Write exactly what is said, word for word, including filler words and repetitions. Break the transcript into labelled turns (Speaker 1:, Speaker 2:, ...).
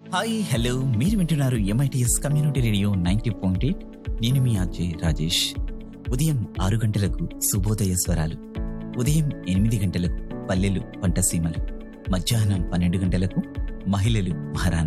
Speaker 1: Hi hello మీరు వింటున్నారు MITS community radio ninety point eight. నేను మీ అజయ్ రాజేష్. ఉదయం ఆరు గంటలకు శుభోదయ స్వరాలు, ఉదయం ఎనిమిది గంటలకు పల్లెలు పంటసీమలు, మధ్యాహ్నం పన్నెండు గంటలకు మహిళలు మహారాణి.